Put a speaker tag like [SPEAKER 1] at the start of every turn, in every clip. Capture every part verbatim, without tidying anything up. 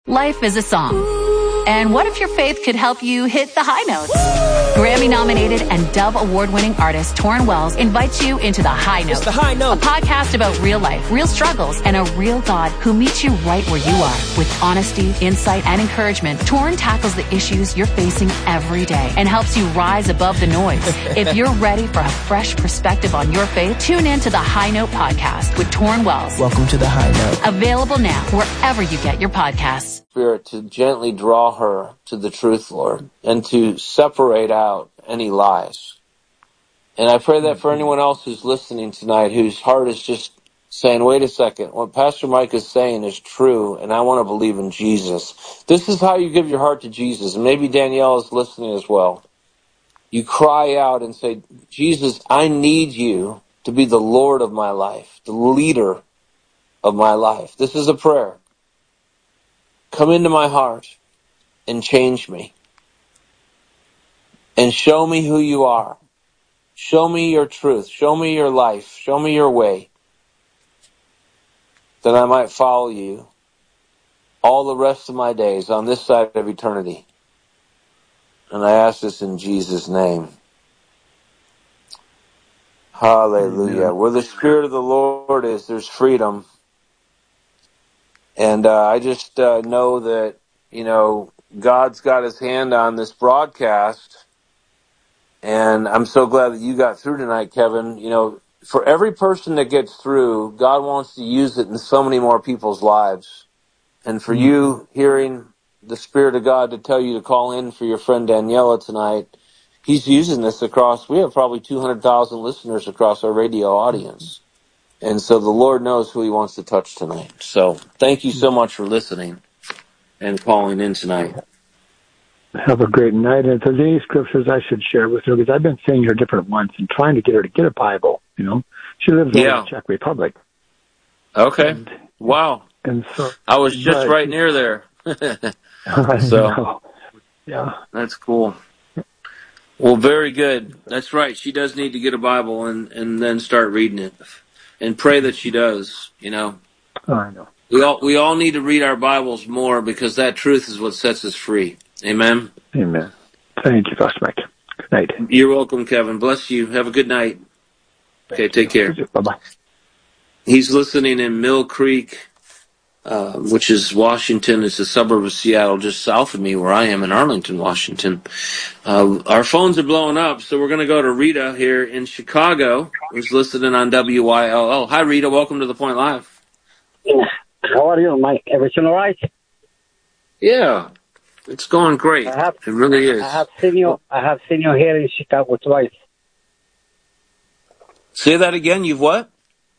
[SPEAKER 1] Life is a song. And what if your faith could help you hit the high notes? Grammy-nominated and Dove Award-winning artist Torrin Wells invites you into The High Note.
[SPEAKER 2] It's The High Note.
[SPEAKER 1] A podcast about real life, real struggles, and a real God who meets you right where you are. With honesty, insight, and encouragement, Torrin tackles the issues you're facing every day and helps you rise above the noise. If you're ready for a fresh perspective on your faith, tune in to The High Note podcast with Torrin Wells.
[SPEAKER 2] Welcome to The High Note.
[SPEAKER 1] Available now wherever you get your podcasts.
[SPEAKER 3] Spirit to gently draw her to the truth, Lord, and to separate out any lies. And I pray that for anyone else who's listening tonight, whose heart is just saying, wait a second, what Pastor Mike is saying is true, and I want to believe in Jesus. This is how you give your heart to Jesus. And maybe Danielle is listening as well. You cry out and say, Jesus, I need you to be the Lord of my life, the leader of my life. This is a prayer. Come into my heart and change me. And show me who you are. Show me your truth. Show me your life. Show me your way. That I might follow you all the rest of my days on this side of eternity. And I ask this in Jesus' name. Hallelujah. Amen. Where the Spirit of the Lord is, there's freedom. And uh, I just uh, know that, you know, God's got his hand on this broadcast. And I'm so glad that you got through tonight, Kevin. You know, for every person that gets through, God wants to use it in so many more people's lives. And for mm-hmm. you hearing the Spirit of God to tell you to call in for your friend Daniela tonight, he's using this across, we have probably two hundred thousand listeners across our radio audience. And so the Lord knows who he wants to touch tonight. So thank you so much for listening and calling in tonight.
[SPEAKER 4] Have a great night. And if there's any scriptures I should share with her, because I've been seeing her different ones and trying to get her to get a Bible, you know. She lives
[SPEAKER 3] yeah.
[SPEAKER 4] in the Czech Republic.
[SPEAKER 3] Okay.
[SPEAKER 4] And,
[SPEAKER 3] wow.
[SPEAKER 4] And so
[SPEAKER 3] I was just
[SPEAKER 4] but,
[SPEAKER 3] right near there.
[SPEAKER 4] I
[SPEAKER 3] so
[SPEAKER 4] know. Yeah.
[SPEAKER 3] That's cool. Well, very good. That's right. She does need to get a Bible and, and then start reading it. And pray that she does, you know.
[SPEAKER 4] Oh, I know.
[SPEAKER 3] We all we all need to read our Bibles more because that truth is what sets us free. Amen?
[SPEAKER 4] Amen. Thank you, Pastor Mike. Good night.
[SPEAKER 3] You're welcome, Kevin. Bless you. Have a good night.
[SPEAKER 4] Thank
[SPEAKER 3] okay,
[SPEAKER 4] you.
[SPEAKER 3] take care.
[SPEAKER 4] Bye-bye.
[SPEAKER 3] He's listening in Mill Creek, uh, which is Washington. It's a suburb of Seattle, just south of me where I am in Arlington, Washington. Uh, our phones are blowing up, so we're going to go to Rita here in Chicago, who's listening on W Y L L. Hi, Rita. Welcome to The Point Live.
[SPEAKER 5] How are you, Mike? Everything all right?
[SPEAKER 3] Yeah, it's going great.
[SPEAKER 5] I have,
[SPEAKER 3] it really is.
[SPEAKER 5] I have seen you. I have seen you here in Chicago twice.
[SPEAKER 3] Say that again. You've what?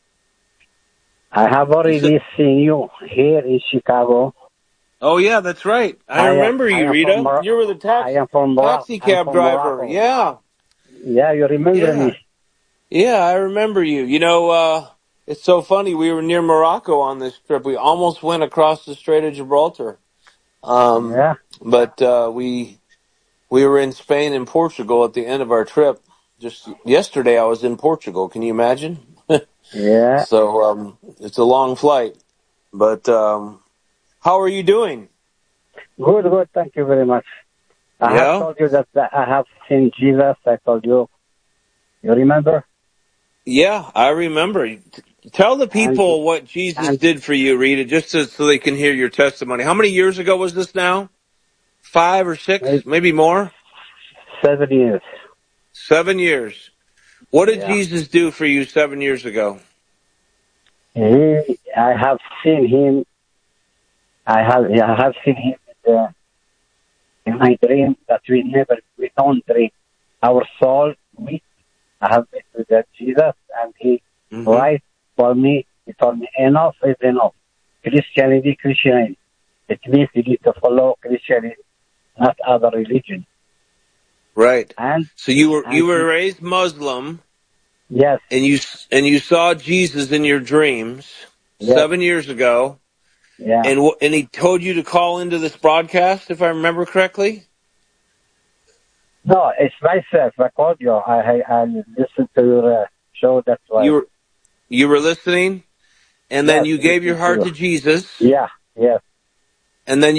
[SPEAKER 5] I have already seen you here in Chicago.
[SPEAKER 3] Oh, yeah, that's right. I, I remember am, you, I Rita. Mor- you were the taxi,
[SPEAKER 5] I am from
[SPEAKER 3] taxi cab
[SPEAKER 5] from
[SPEAKER 3] driver.
[SPEAKER 5] Morocco.
[SPEAKER 3] Yeah.
[SPEAKER 5] Yeah, you remember
[SPEAKER 3] yeah.
[SPEAKER 5] me.
[SPEAKER 3] Yeah, I remember you. You know, uh, it's so funny. We were near Morocco on this trip. We almost went across the Strait of Gibraltar. Um,
[SPEAKER 5] yeah.
[SPEAKER 3] But uh, we we were in Spain and Portugal at the end of our trip. Just yesterday I was in Portugal. Can you imagine?
[SPEAKER 5] Yeah.
[SPEAKER 3] So um, it's a long flight. But um, how are you doing?
[SPEAKER 5] Good, good. Thank you very much. I
[SPEAKER 3] yeah?
[SPEAKER 5] have told you that I have seen Jesus. I told you. You remember?
[SPEAKER 3] Yeah, I remember. Tell the people
[SPEAKER 5] and,
[SPEAKER 3] what Jesus
[SPEAKER 5] and,
[SPEAKER 3] did for you, Rita, just so, so they can hear your testimony. How many years ago was this now? Five or six? Maybe more?
[SPEAKER 5] Seven years.
[SPEAKER 3] Seven years. What did
[SPEAKER 5] yeah.
[SPEAKER 3] Jesus do for you seven years ago?
[SPEAKER 5] He, I have seen him. I have, I have seen him uh, in my dream that we never, we don't dream. Our soul, we, I have been with that Jesus, and he mm-hmm. right for me. He told me, enough is enough. Christianity, Christianity. It means you need to follow Christianity, not other religion.
[SPEAKER 3] Right.
[SPEAKER 5] And
[SPEAKER 3] so you were
[SPEAKER 5] and
[SPEAKER 3] you were raised Muslim.
[SPEAKER 5] Yes.
[SPEAKER 3] And you and you saw Jesus in your dreams yes. seven years ago.
[SPEAKER 5] Yeah.
[SPEAKER 3] And and he told you to call into this broadcast, if I remember correctly.
[SPEAKER 5] No, it's myself. I called you. I I, I listened to your uh, show. That's why
[SPEAKER 3] you were you were listening, and
[SPEAKER 5] yes,
[SPEAKER 3] then you gave your heart to Jesus.
[SPEAKER 5] Yeah. Yes.
[SPEAKER 3] And then.